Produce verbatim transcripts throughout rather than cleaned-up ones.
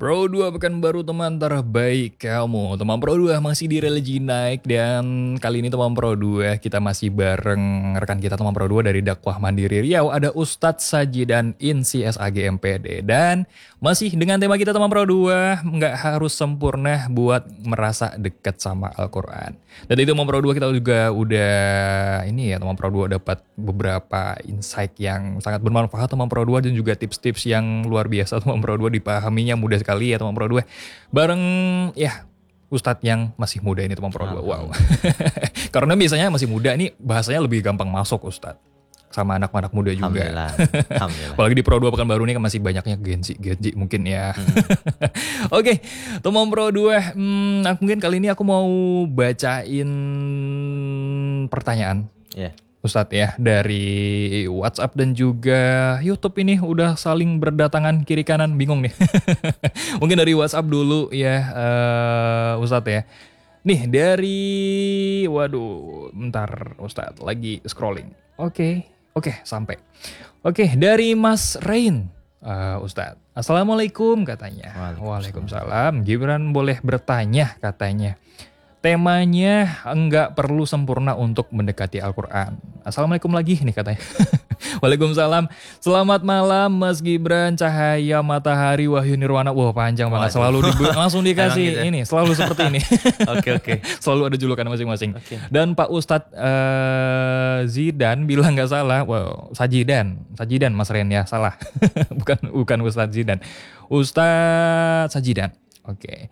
Pro dua pekan baru teman terbaik kamu. Teman Pro dua masih di religi naik dan kali ini teman Pro dua kita masih bareng rekan kita teman Pro dua dari Dakwah Mandiri Riau. Ada Ustadz Sajidan In C S A G M P D dan masih dengan tema kita teman Pro dua nggak harus sempurna buat merasa dekat sama Al-Quran. Dan itu teman Pro dua kita juga udah ini ya teman Pro dua dapat beberapa insight yang sangat bermanfaat teman Pro dua dan juga tips-tips yang luar biasa teman Pro dua dipahaminya mudah sekali ya teman Pro dua. Bareng ya Ustadz yang masih muda ini teman Pro dua. Wow. Karena biasanya masih muda nih bahasanya lebih gampang masuk Ustadz. Sama anak-anak muda juga. Alhamdulillah. Alhamdulillah. Apalagi di Pro dua pekan baru ini kan masih banyaknya Genji, Genji mungkin ya. Hmm. Oke, teman Pro dua, hmm, mungkin kali ini aku mau bacain pertanyaan. Yeah. Ustadz ya, dari WhatsApp dan juga YouTube ini udah saling berdatangan kiri kanan, bingung nih. Mungkin dari WhatsApp dulu ya uh, Ustadz ya. Nih dari, waduh bentar Ustadz lagi scrolling. Oke, okay. oke okay, sampai. Oke okay, dari Mas Rain. Uh, Ustadz, Assalamualaikum katanya. Waalaikumsalam. Waalaikumsalam. Gibran boleh bertanya katanya. Temanya enggak perlu sempurna untuk mendekati Al-Quran. Assalamualaikum lagi nih katanya. Waalaikumsalam. Selamat malam Mas Gibran, Cahaya Matahari Wahyu Nirwana. Wah panjang banget. Selalu di, langsung dikasih gitu. Ini. Selalu seperti ini. Oke oke. Selalu ada julukan masing-masing. Okay. Dan Pak Ustadz uh, Zidan bilang gak salah. Wow, Sajidan. Sajidan Mas Ren ya. Salah. bukan bukan Ustadz Zidan. Ustadz Sajidan. Oke. Okay.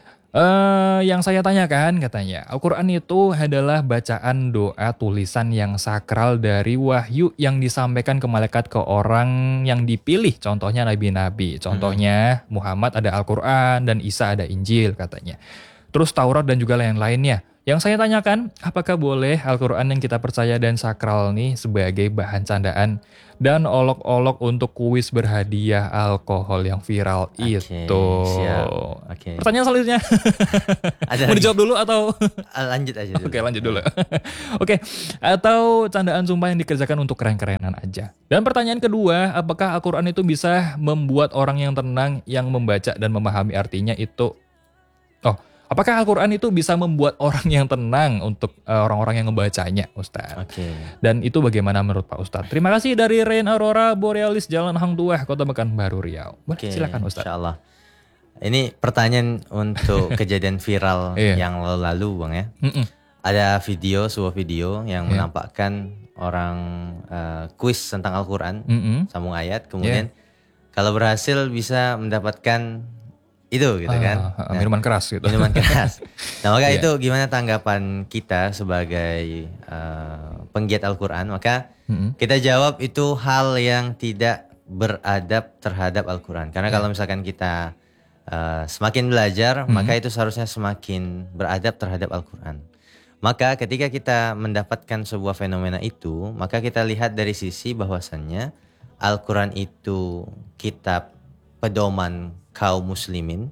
Uh, yang saya tanyakan katanya, Al-Quran itu adalah bacaan doa tulisan yang sakral dari wahyu yang disampaikan ke malaikat ke orang yang dipilih. Contohnya nabi-nabi, contohnya hmm. Muhammad ada Al-Quran dan Isa ada Injil katanya. Terus Taurat dan juga lain-lainnya. Yang saya tanyakan, apakah boleh Al-Quran yang kita percaya dan sakral nih sebagai bahan candaan dan olok-olok untuk kuis berhadiah alkohol yang viral okay, itu? Okay. Pertanyaan selanjutnya, mau dijawab dulu atau? Lanjut aja dulu. Oke lanjut dulu. Oke, atau candaan sumpah yang dikerjakan untuk keren-kerenan aja. Dan pertanyaan kedua, apakah Al-Quran itu bisa membuat orang yang tenang yang membaca dan memahami artinya itu? Oh. Apakah Al-Quran itu bisa membuat orang yang tenang untuk uh, orang-orang yang membacanya, Ustaz? Oke. Okay. Dan itu bagaimana menurut Pak Ustaz? Terima kasih dari Rain Aurora Borealis Jalan Hang Tuah, Kota Pekanbaru Riau. Oke, okay, silakan Ustaz. Insyaallah. Ini pertanyaan untuk kejadian viral yang lalu-lalu, Bang ya. Mm-mm. Ada video, sebuah video yang yeah. menampakkan orang uh, kuis tentang Al-Quran, Mm-mm. sambung ayat, kemudian yeah. kalau berhasil bisa mendapatkan itu gitu kan, uh, uh, minuman nah, keras gitu. Minuman keras. Nah maka yeah. itu gimana tanggapan kita sebagai uh, penggiat Al-Quran? Maka mm-hmm. kita jawab itu hal yang tidak beradab terhadap Al-Quran. Karena yeah. kalau misalkan kita uh, semakin belajar, mm-hmm. maka itu seharusnya semakin beradab terhadap Al-Quran. Maka ketika kita mendapatkan sebuah fenomena itu, maka kita lihat dari sisi bahwasannya Al-Quran itu kitab pedoman kaum muslimin,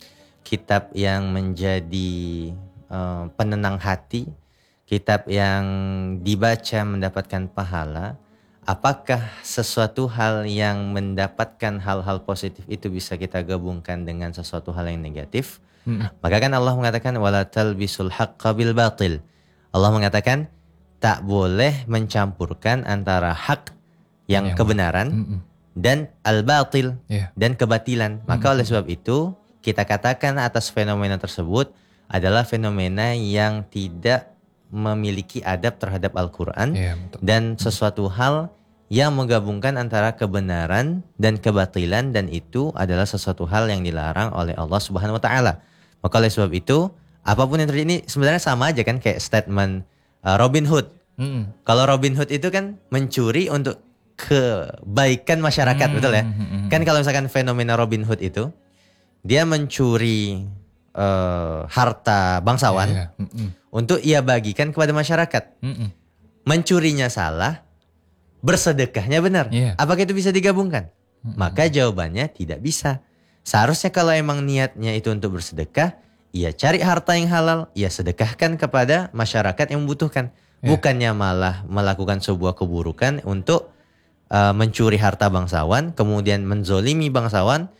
kitab yang menjadi uh, penenang hati, kitab yang dibaca mendapatkan pahala. Apakah sesuatu hal yang mendapatkan hal-hal positif itu bisa kita gabungkan dengan sesuatu hal yang negatif? Hmm. Maka kan Allah mengatakan wala talbisul haqqa bil batil. Allah mengatakan tak boleh mencampurkan antara hak yang, yang kebenaran hmm. dan al-batil yeah. dan kebatilan. Maka mm-hmm. oleh sebab itu kita katakan atas fenomena tersebut adalah fenomena yang tidak memiliki adab terhadap Al-Quran yeah, dan sesuatu hal yang menggabungkan antara kebenaran dan kebatilan, dan itu adalah sesuatu hal yang dilarang oleh Allah Subhanahu wa taala. Maka oleh sebab itu apapun yang terjadi ini sebenarnya sama aja kan kayak statement uh, Robin Hood. Mm-hmm. Kalau Robin Hood itu kan mencuri untuk kebaikan masyarakat, hmm, betul ya? Hmm, kan kalau misalkan fenomena Robin Hood itu dia mencuri uh, harta bangsawan yeah, yeah. Hmm, untuk ia bagikan kepada masyarakat. Hmm, mencurinya salah, bersedekahnya benar. Yeah. Apakah itu bisa digabungkan? Hmm, Maka jawabannya tidak bisa. Seharusnya kalau emang niatnya itu untuk bersedekah, ia cari harta yang halal, ia sedekahkan kepada masyarakat yang membutuhkan. Yeah. Bukannya malah melakukan sebuah keburukan untuk Uh, mencuri harta bangsawan, kemudian menzolimi bangsawan,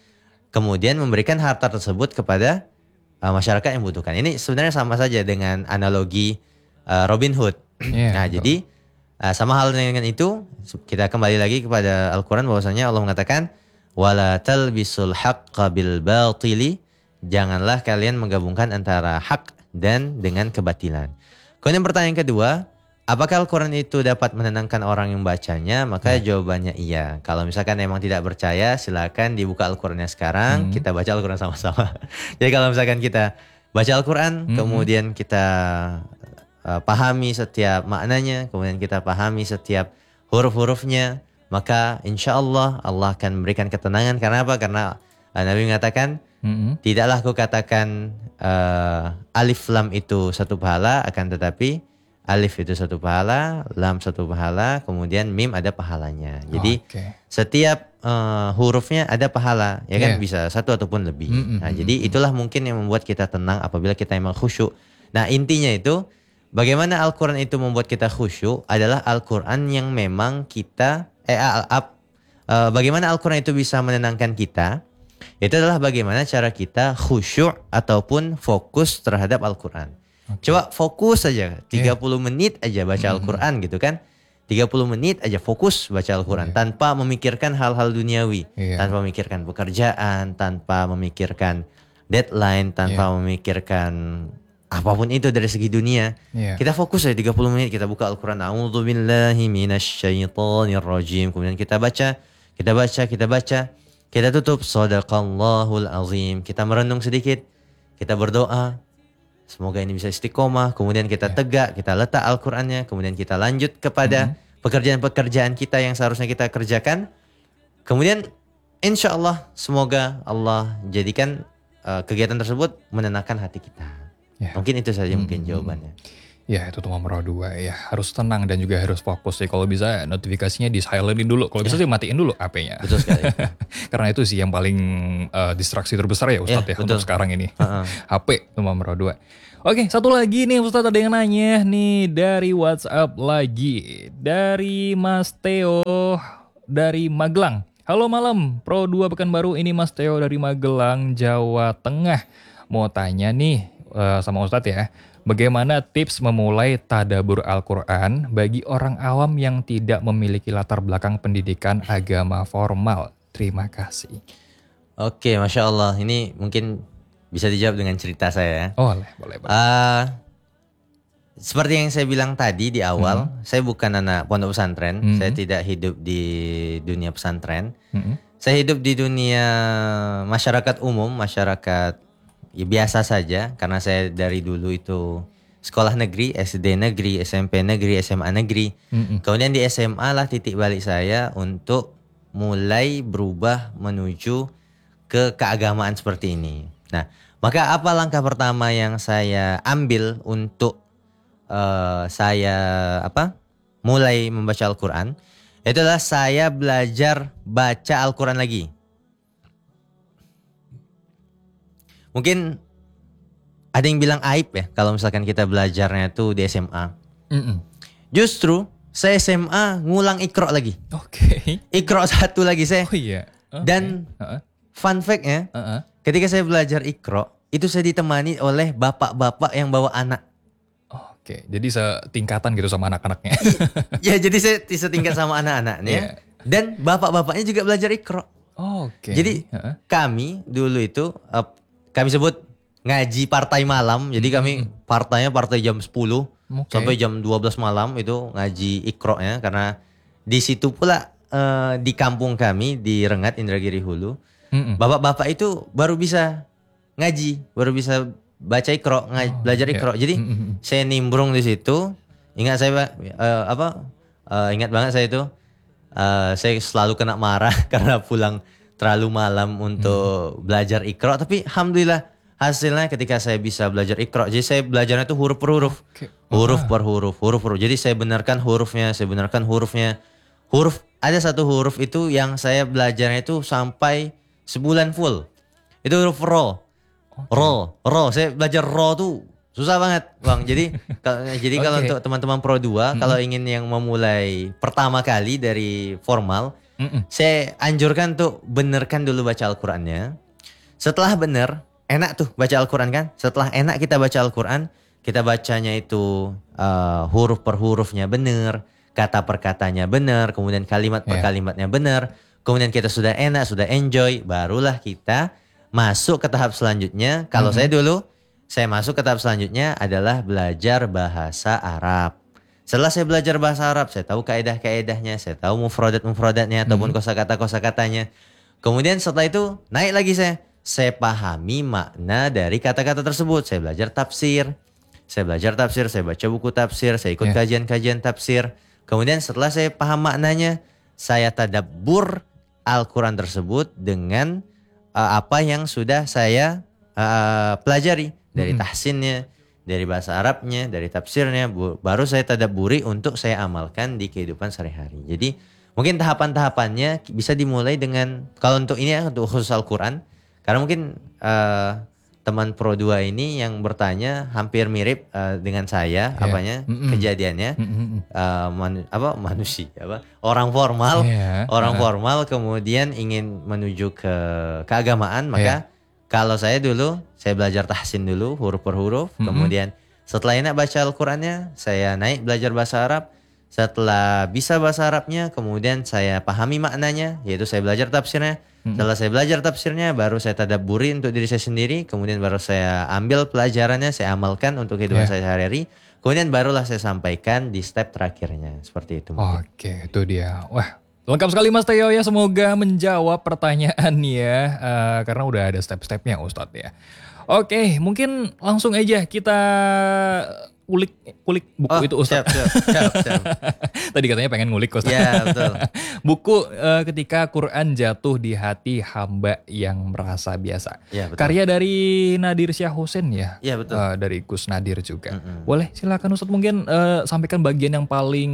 kemudian memberikan harta tersebut kepada uh, masyarakat yang membutuhkan. Ini sebenarnya sama saja dengan analogi uh, Robin Hood. Yeah, nah, betul. jadi uh, sama hal dengan itu, kita kembali lagi kepada Al-Qur'an bahwasanya Allah mengatakan wala talbisul haqqa bil batili, janganlah kalian menggabungkan antara hak dan dengan kebatilan. Kemudian pertanyaan kedua, apakah Al-Quran itu dapat menenangkan orang yang bacanya? Maka hmm. jawabannya iya. Kalau misalkan memang tidak percaya, silakan dibuka Al-Qurannya sekarang. Hmm. Kita baca Al-Quran sama-sama. Jadi kalau misalkan kita baca Al-Quran, hmm. kemudian kita uh, pahami setiap maknanya, kemudian kita pahami setiap huruf-hurufnya, maka insya Allah Allah akan memberikan ketenangan. Karena apa? Karena uh, Nabi mengatakan, hmm. tidaklah aku katakan uh, alif lam itu satu pahala, akan tetapi alif itu satu pahala, lam satu pahala, kemudian mim ada pahalanya. Jadi okay. setiap uh, hurufnya ada pahala, ya kan, yeah. bisa satu ataupun lebih. Mm-hmm. Nah, jadi itulah mungkin yang membuat kita tenang apabila kita memang khusyuk. Nah, intinya itu bagaimana Al-Qur'an itu membuat kita khusyuk adalah Al-Qur'an yang memang kita eh uh, uh, bagaimana Al-Qur'an itu bisa menenangkan kita. Itu adalah bagaimana cara kita khusyuk ataupun fokus terhadap Al-Qur'an. Okay. Coba fokus saja tiga puluh yeah. menit aja baca mm-hmm. Al-Quran gitu kan. tiga puluh menit aja fokus baca Al-Quran yeah. tanpa memikirkan hal-hal duniawi, yeah. tanpa memikirkan pekerjaan, tanpa memikirkan deadline, tanpa yeah. memikirkan apapun itu dari segi dunia. Yeah. Kita fokus aja tiga puluh menit, kita buka Al-Quran. A'udzubillahi minasyaitonirrajim. Kemudian kita baca, kita baca, kita baca. Kita tutup Shadaqallahul azim. Kita merenung sedikit, kita berdoa. Semoga ini bisa istiqomah, kemudian kita tegak, kita letak Al-Qur'annya, kemudian kita lanjut kepada mm-hmm. pekerjaan-pekerjaan kita yang seharusnya kita kerjakan. Kemudian insya Allah semoga Allah jadikan uh, kegiatan tersebut menenangkan hati kita. Yeah. Mungkin itu saja mm-hmm. mungkin jawabannya. Ya, itu tuh nomor dua ya, harus tenang dan juga harus fokus ya. Kalau bisa notifikasinya di silentin dulu, kalau bisa ya. sih matiin dulu H P-nya. Betul sekali. Karena itu sih yang paling uh, distraksi terbesar ya Ustadz ya, ya untuk sekarang ini. Uh-uh. H P itu nomor dua. Oke, satu lagi nih Ustadz, ada yang nanya nih dari WhatsApp lagi. Dari Mas Theo dari Magelang. Halo malam, Pro dua Pekanbaru, ini Mas Theo dari Magelang, Jawa Tengah. Mau tanya nih uh, sama Ustadz ya. Bagaimana tips memulai tadabbur Al-Quran bagi orang awam yang tidak memiliki latar belakang pendidikan agama formal? Terima kasih. Oke, Masya Allah. Ini mungkin bisa dijawab dengan cerita saya. Oh, boleh, boleh. boleh. Uh, seperti yang saya bilang tadi di awal, hmm. saya bukan anak pondok pesantren. Hmm. Saya tidak hidup di dunia pesantren. Hmm. Saya hidup di dunia masyarakat umum, masyarakat ya biasa saja, karena saya dari dulu itu sekolah negeri, S D negeri, S M P negeri, S M A negeri. Mm-mm. Kemudian di S M A lah titik balik saya untuk mulai berubah menuju ke keagamaan seperti ini. Nah, maka apa langkah pertama yang saya ambil untuk uh, saya apa? mulai membaca Al-Quran? Itu adalah saya belajar baca Al-Quran lagi. Mungkin ada yang bilang aib ya kalau misalkan kita belajarnya itu di S M A. Mm-mm. Justru saya S M A ngulang Iqra lagi. Oke. Okay. Iqra satu lagi saya. Oh iya. Okay. Dan uh-uh. fun fact-nya, uh-uh. ketika saya belajar Iqra, itu saya ditemani oleh bapak-bapak yang bawa anak. Oke, okay. Jadi setingkatan gitu sama anak-anaknya. Ya, jadi saya setingkat sama anak-anaknya. Yeah. Dan bapak-bapaknya juga belajar Iqra. Oh, Oke. Okay. Jadi uh-uh. kami dulu itu uh, kami sebut ngaji partai malam. Jadi kami partainya partai jam sepuluh okay. sampai jam dua belas malam itu ngaji Iqra-nya. Karena di situ pula uh, di kampung kami di Rengat, Indragiri Hulu, mm-mm. bapak-bapak itu baru bisa ngaji, baru bisa baca Iqra, ngaji, oh, belajar Iqra. Yeah. Jadi mm-mm. saya nimbrung di situ. Ingat saya uh, apa? Uh, ingat banget saya itu. Uh, saya selalu kena marah karena pulang terlalu malam untuk hmm. belajar Iqra, tapi alhamdulillah hasilnya ketika saya bisa belajar Iqra, jadi saya belajarnya itu huruf per huruf, okay. huruf per huruf, huruf per huruf. Jadi saya benarkan hurufnya, saya benarkan hurufnya. Huruf, ada satu huruf itu yang saya belajarnya itu sampai sebulan full. Itu huruf ro, okay. ro, ro. Saya belajar ro tuh susah banget, Bang. Jadi kalau jadi okay. kalau untuk teman-teman Pro dua, mm-hmm. kalau ingin yang memulai pertama kali dari formal, Mm-mm. saya anjurkan tuh benerkan dulu baca Al-Qurannya. Setelah benar, enak tuh baca Al-Quran kan. Setelah enak kita baca Al-Quran, kita bacanya itu uh, huruf per hurufnya benar, kata per katanya benar, kemudian kalimat per Yeah. kalimatnya benar. Kemudian kita sudah enak, sudah enjoy, barulah kita masuk ke tahap selanjutnya. Kalau Mm-hmm. saya dulu, saya masuk ke tahap selanjutnya adalah belajar bahasa Arab. Setelah saya belajar bahasa Arab, saya tahu kaedah-kaedahnya, saya tahu mufradat-mufradatnya ataupun kosakata-kosakatanya. Kemudian setelah itu naik lagi saya, saya pahami makna dari kata-kata tersebut. Saya belajar tafsir, saya belajar tafsir, saya baca buku tafsir, saya ikut Yeah. kajian-kajian tafsir. Kemudian setelah saya paham maknanya, saya tadabbur Al-Quran tersebut dengan uh, apa yang sudah saya uh, pelajari dari Mm-mm. tahsinnya, dari bahasa Arabnya, dari tafsirnya, bu- baru saya tadabburi untuk saya amalkan di kehidupan sehari-hari. Jadi mungkin tahapan-tahapannya bisa dimulai dengan, kalau untuk ini ya, untuk khusus Al-Quran, karena mungkin uh, teman Pro dua ini yang bertanya hampir mirip uh, dengan saya, Yeah. apanya Mm-mm. kejadiannya. Mm-mm. Uh, manu- apa manusia apa orang formal Yeah. orang Uh-huh. formal kemudian ingin menuju ke keagamaan, maka kalau saya dulu saya belajar tahsin dulu huruf per huruf. Mm-mm. Kemudian setelah enak baca Al-Qurannya, saya naik belajar bahasa Arab. Setelah bisa bahasa Arabnya, kemudian saya pahami maknanya, yaitu saya belajar tafsirnya. Setelah saya belajar tafsirnya, baru saya tadabburi untuk diri saya sendiri. Kemudian baru saya ambil pelajarannya, saya amalkan untuk kehidupan Yeah. saya sehari-hari. Kemudian barulah saya sampaikan di step terakhirnya. Seperti itu mungkin. Oke, itu dia. Wah, lengkap sekali Mas Teo ya. Semoga menjawab pertanyaannya uh, karena udah ada step-stepnya Ustadz ya. Oke, mungkin langsung aja kita ulik kulik buku Oh, itu Ustadz. siap, siap, siap, siap. Tadi katanya pengen ngulik Ustadz. Ya, betul. Buku uh, ketika Quran jatuh di hati hamba yang merasa biasa. Ya, betul. Karya dari Nadir Syah Hussein ya. Ya, betul. Uh, dari Gus Nadir juga. Mm-mm. Boleh silakan Ustadz mungkin uh, sampaikan bagian yang paling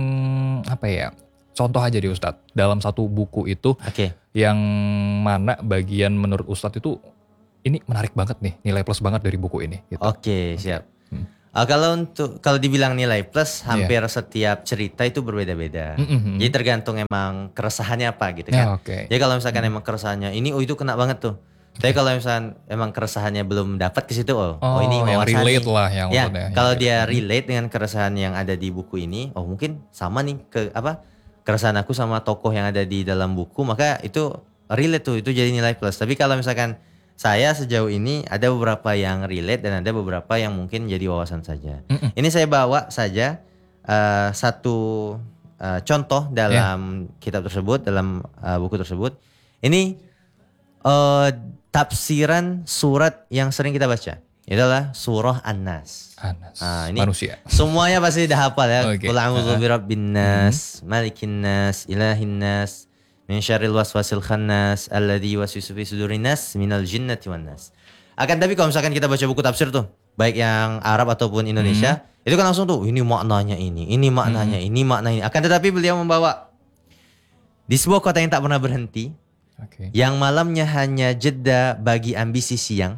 apa ya? Contoh aja deh Ustadz dalam satu buku itu Oke. yang mana bagian menurut Ustadz itu ini menarik banget nih, nilai plus banget dari buku ini gitu. Oke, siap. Hmm. Ah, kalau untuk kalau dibilang nilai plus, hampir setiap cerita itu berbeda-beda. Mm-mm. Jadi tergantung emang keresahannya apa gitu Ya, kan. oke. Jadi kalau misalkan emang keresahannya ini, oh itu kena banget tuh. Tapi kalau misalkan emang keresahannya belum dapat ke situ, oh, oh, Oh, ini yang wawasan relate nih. lah yang Ya, maksudnya. kalau Ya, dia relate dengan keresahan yang ada di buku ini, oh mungkin sama nih ke apa keresahan aku sama tokoh yang ada di dalam buku, maka itu relate tuh, itu jadi nilai plus. Tapi kalau misalkan saya sejauh ini ada beberapa yang relate dan ada beberapa yang mungkin jadi wawasan saja. Mm-mm. Ini saya bawa saja uh, satu uh, contoh dalam kitab tersebut, dalam uh, buku tersebut. Ini uh, tafsiran surat yang sering kita baca. Itu adalah surah An-Nas. Anas, Ah, ini manusia. Semuanya pasti udah hafal ya. Oke. Qul a'udzu birabbin nas, malikin nas, ilahin nas, min syarril waswasil khannas, alladzi yuwaswisu fi sudurin nas, minal jinnati wan nas. Akan tapi kalau misalkan kita baca buku tafsir tuh, baik yang Arab ataupun Indonesia, itu kan langsung tuh ini maknanya ini, ini maknanya ini, makna ini. Akan tetapi beliau membawa di sebuah kota yang tak pernah berhenti, Oke. yang malamnya hanya jeda bagi ambisi siang.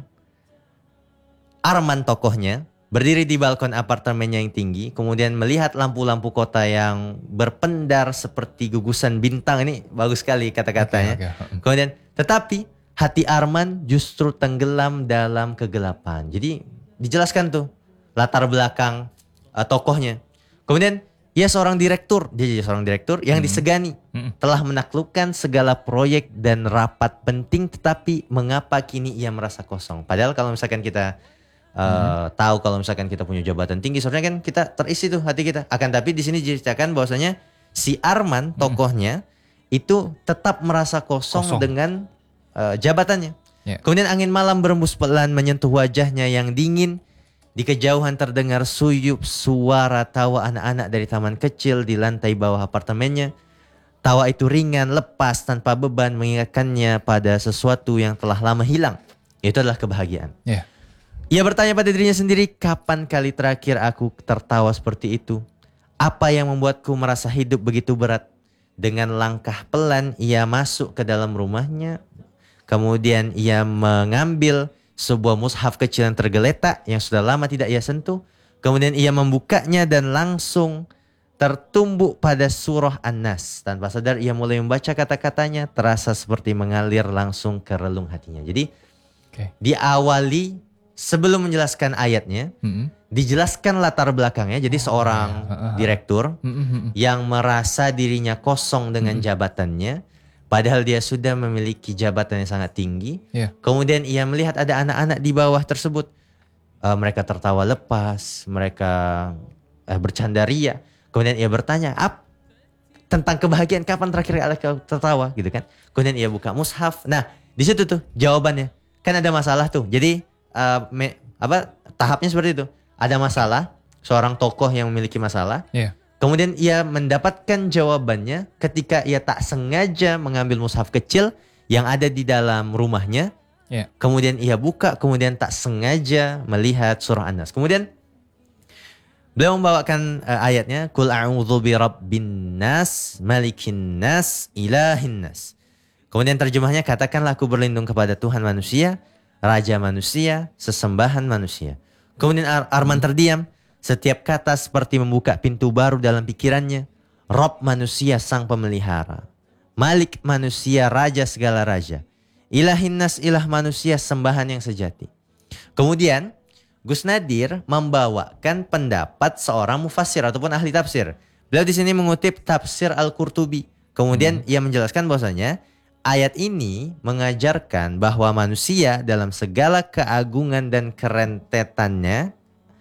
Arman tokohnya berdiri di balkon apartemennya yang tinggi, kemudian melihat lampu-lampu kota yang berpendar seperti gugusan bintang. Ini bagus sekali kata-katanya. Oke, oke. Kemudian, tetapi hati Arman justru tenggelam dalam kegelapan. Jadi dijelaskan tuh latar belakang uh, tokohnya. Kemudian ia seorang direktur, dia jadi seorang direktur yang disegani, Mm-mm. telah menaklukkan segala proyek dan rapat penting, tetapi mengapa kini ia merasa kosong? Padahal kalau misalkan kita uh, tahu kalau misalkan kita punya jabatan tinggi, sebenarnya kan kita terisi tuh hati kita. Akan tapi di sini diceritakan bahwasanya si Arman tokohnya itu tetap merasa kosong, Kosong. dengan uh, jabatannya. Ya. Kemudian angin malam berembus pelan menyentuh wajahnya yang dingin. Di kejauhan terdengar suyup suara tawa anak-anak dari taman kecil di lantai bawah apartemennya. Tawa itu ringan, lepas, tanpa beban, mengingatkannya pada sesuatu yang telah lama hilang. Itu adalah kebahagiaan. Ya. Ia bertanya pada dirinya sendiri, kapan kali terakhir aku tertawa seperti itu? Apa yang membuatku merasa hidup begitu berat? Dengan langkah pelan ia masuk ke dalam rumahnya. Kemudian ia mengambil sebuah mushaf kecil yang tergeletak yang sudah lama tidak ia sentuh. Kemudian ia membukanya dan langsung tertumbuk pada surah An-Nas. Tanpa sadar ia mulai membaca kata-katanya, terasa seperti mengalir langsung ke relung hatinya. Jadi Okay. Diawali sebelum menjelaskan ayatnya, mm-hmm. dijelaskan latar belakangnya. Jadi oh, seorang ya. uh-huh. direktur mm-hmm. yang merasa dirinya kosong dengan mm-hmm. jabatannya, padahal dia sudah memiliki jabatan yang sangat tinggi. Yeah. Kemudian ia melihat ada anak-anak di bawah tersebut, uh, mereka tertawa lepas, mereka uh, bercanda ria. Kemudian ia bertanya, "Ap, tentang kebahagiaan kapan terakhir kau tertawa?" gitu kan. Kemudian ia buka mushaf. Nah, di situ tuh jawabannya. Kan ada masalah tuh. Jadi uh, me, apa tahapnya seperti itu. Ada masalah, seorang tokoh yang memiliki masalah. Yeah. Kemudian ia mendapatkan jawabannya ketika ia tak sengaja mengambil mushaf kecil yang ada di dalam rumahnya. Yeah. Kemudian ia buka, kemudian tak sengaja melihat surah An-Nas. Kemudian beliau membawakan uh, ayatnya, Qul a'udzu birabbin nas, malikin nas, ilahin nas. Kemudian terjemahnya, katakanlah aku berlindung kepada Tuhan manusia, Raja manusia, sesembahan manusia. Kemudian Ar- Arman terdiam. Setiap kata seperti membuka pintu baru dalam pikirannya. Rob manusia sang pemelihara. Malik manusia, raja segala raja. Ilahin nas, ilah manusia, sembahan yang sejati. Kemudian Gus Nadir membawakan pendapat seorang mufassir ataupun ahli tafsir. Beliau di sini mengutip tafsir Al-Qurtubi. Kemudian hmm. ia menjelaskan bahwasanya ayat ini mengajarkan bahwa manusia dalam segala keagungan dan kerentetannya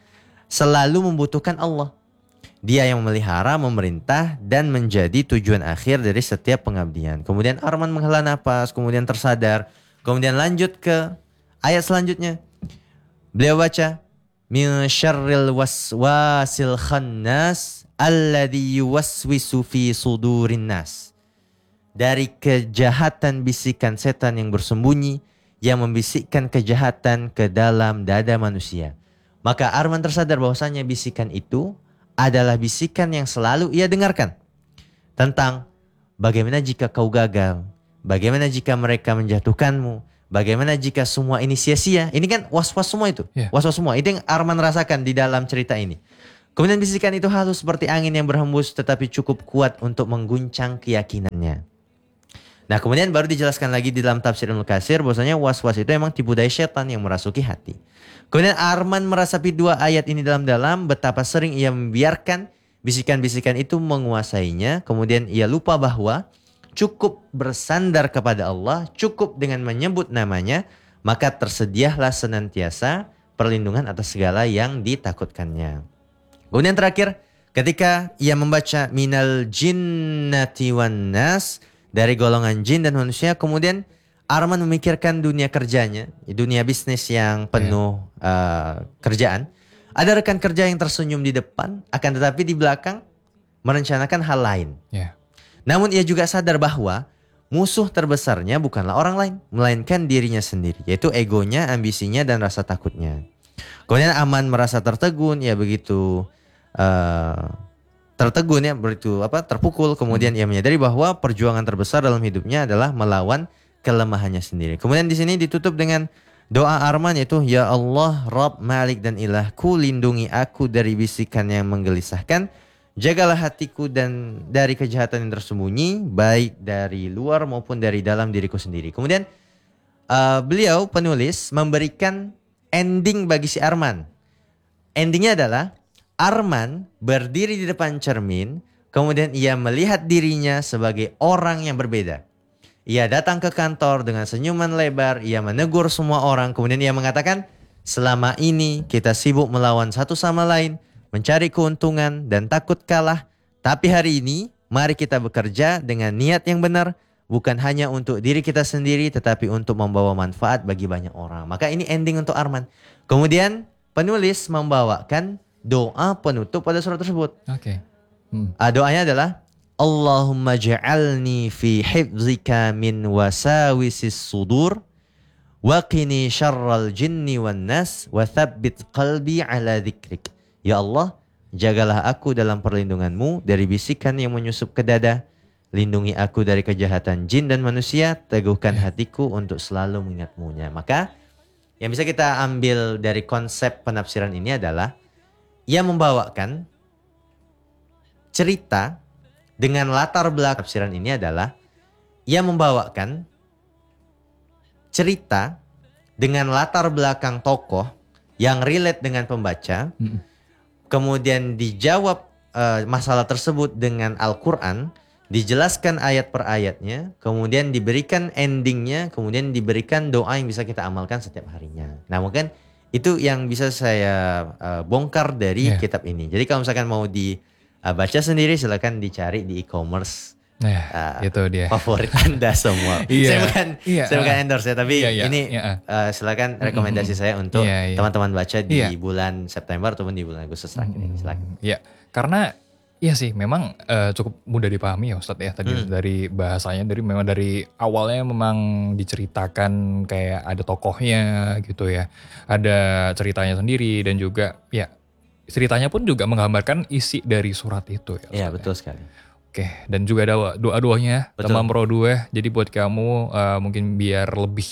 selalu membutuhkan Allah. Dia yang memelihara, memerintah, dan menjadi tujuan akhir dari setiap pengabdian. Kemudian Arman menghela nafas, kemudian tersadar. Kemudian lanjut ke ayat selanjutnya. Beliau baca, min syarril waswasil khannas alladzi yuwaswisu fi sudurin nas. Dari kejahatan bisikan setan yang bersembunyi yang membisikkan kejahatan ke dalam dada manusia. Maka Arman tersadar bahwasanya bisikan itu adalah bisikan yang selalu ia dengarkan tentang bagaimana jika kau gagal, bagaimana jika mereka menjatuhkanmu, bagaimana jika semua ini sia-sia. Ini kan was-was semua itu. Yeah. Was-was semua. Itu yang Arman rasakan di dalam cerita ini. Kemudian bisikan itu halus seperti angin yang berhembus tetapi cukup kuat untuk mengguncang keyakinannya. Nah, kemudian baru dijelaskan lagi di dalam tafsir Ibnu Katsir bahwasanya was-was itu memang tipu daya setan yang merasuki hati. Kemudian Arman merasapi dua ayat ini dalam-dalam betapa sering ia membiarkan bisikan-bisikan itu menguasainya. Kemudian ia lupa bahwa cukup bersandar kepada Allah, cukup dengan menyebut namanya, maka tersedialah senantiasa perlindungan atas segala yang ditakutkannya. Kemudian terakhir, ketika ia membaca minal jinnati wan nas, dari golongan jin dan manusia, kemudian Arman memikirkan dunia kerjanya, dunia bisnis yang penuh yeah. uh, kerjaan. Ada rekan kerja yang tersenyum di depan, akan tetapi di belakang merencanakan hal lain. Yeah. Namun ia juga sadar bahwa musuh terbesarnya bukanlah orang lain, melainkan dirinya sendiri, yaitu egonya, ambisinya, dan rasa takutnya. Kemudian Aman merasa tertegun, ya begitu uh, tertegun ya, begitu apa terpukul. Kemudian hmm. ia menyadari bahwa perjuangan terbesar dalam hidupnya adalah melawan kelemahannya sendiri. Kemudian di sini ditutup dengan doa Arman, yaitu ya Allah, Rabb, Malik dan Ilahku, lindungi aku dari bisikan yang menggelisahkan. Jagalah hatiku dan dari kejahatan yang tersembunyi, baik dari luar maupun dari dalam diriku sendiri. Kemudian uh, beliau penulis memberikan ending bagi si Arman. Endingnya adalah Arman berdiri di depan cermin, kemudian ia melihat dirinya sebagai orang yang berbeda. Ia datang ke kantor dengan senyuman lebar, ia menegur semua orang, kemudian ia mengatakan, selama ini kita sibuk melawan satu sama lain, mencari keuntungan dan takut kalah. Tapi hari ini, mari kita bekerja dengan niat yang benar, bukan hanya untuk diri kita sendiri, tetapi untuk membawa manfaat bagi banyak orang. Maka ini ending untuk Arman. Kemudian penulis membawakan doa penutup pada surat tersebut. Oke. Okay. Hmm. Doanya adalah Allahumma ja'alni fi hifzika min wasawisis sudur wa qini syarral jinni wan nas wa thabbit qalbi ala dzikrik. Ya Allah, jagalah aku dalam perlindunganmu dari bisikan yang menyusup ke dada. Lindungi aku dari kejahatan jin dan manusia. Teguhkan hatiku untuk selalu mengingatmu-Nya. Maka yang bisa kita ambil dari konsep penafsiran ini adalah ia membawakan cerita dengan latar belakang tafsiran ini adalah ia membawakan cerita dengan latar belakang tokoh yang relate dengan pembaca, hmm. kemudian dijawab uh, masalah tersebut dengan Al-Quran, dijelaskan ayat per ayatnya, kemudian diberikan endingnya, kemudian diberikan doa yang bisa kita amalkan setiap harinya. Nah mungkin itu yang bisa saya uh, bongkar dari yeah. kitab ini. Jadi kalau misalkan mau dibaca uh, sendiri, silakan dicari di e-commerce. Nah, uh, itu dia. Favorit Anda semua. Iya, saya bukan iya, saya bukan endorse ya, tapi iya, iya, ini iya. Uh, silakan rekomendasi mm-hmm. saya untuk iya, iya. teman-teman baca di iya. bulan September ataupun di bulan Agustus terakhir ini. Silakan. Iya, karena iya sih memang uh, cukup mudah dipahami ya Ustadz ya tadi hmm. dari bahasanya, dari memang dari awalnya memang diceritakan kayak ada tokohnya gitu ya, ada ceritanya sendiri dan juga ya ceritanya pun juga menggambarkan isi dari surat itu ya. Iya betul sekali. Oke, dan juga ada doa-doanya teman Pro dua. Jadi buat kamu uh, mungkin biar lebih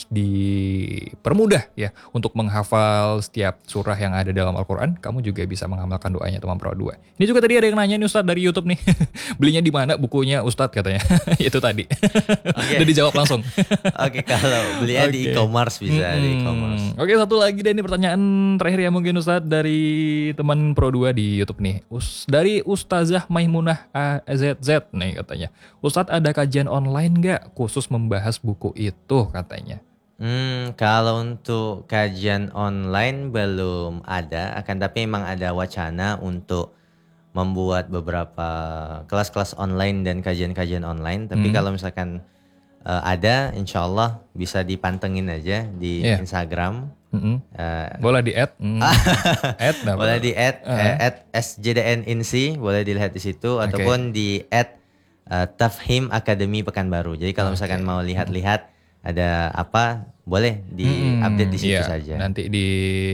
dipermudah ya untuk menghafal setiap surah yang ada dalam Al-Quran, kamu juga bisa mengamalkan doanya teman Pro dua. Ini juga tadi ada yang nanya nih Ustadz dari YouTube nih, belinya di mana bukunya Ustadz katanya. Itu tadi. Okay. Udah dijawab langsung. Oke, okay, kalau belinya okay. di e-commerce bisa hmm. di e-commerce. Oke, okay, satu lagi deh ini pertanyaan terakhir ya mungkin Ustadz dari teman Pro dua di YouTube nih. Us dari Ustazah Maimunah A Z Z nih katanya, Ustadz ada kajian online gak khusus membahas buku itu katanya? Hmm, kalau untuk kajian online belum ada, akan tapi memang ada wacana untuk membuat beberapa kelas-kelas online dan kajian-kajian online. Tapi hmm. kalau misalkan uh, ada, insya Allah bisa dipantengin aja di yeah. Instagram. Mm-hmm. Uh, boleh di add, mm. add boleh di add, uh-huh. uh, add S J D N Insi, boleh dilihat di situ, okay. ataupun di add uh, Tafhim Akademi Pekanbaru. Jadi kalau misalkan okay. mau lihat-lihat ada apa, boleh di mm-hmm. update di situ yeah. saja. Nanti di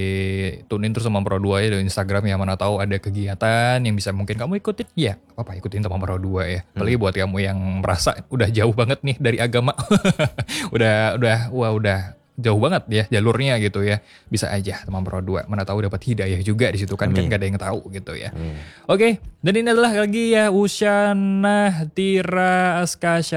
tunin terus sama Pro dua ya di Instagram ya, mana tahu ada kegiatan yang bisa mungkin kamu ikutin. Ya, apa ikutin sama Pro dua ya. Apalagi hmm. buat kamu yang merasa udah jauh banget nih dari agama, udah udah wah udah jauh banget ya jalurnya gitu ya, bisa aja teman Pro dua, mana tahu dapat hidayah juga di situ kan. Amin. Kan gak ada yang tahu gitu ya. Amin. Oke, dan ini adalah lagi ya Usyana Tira Askasya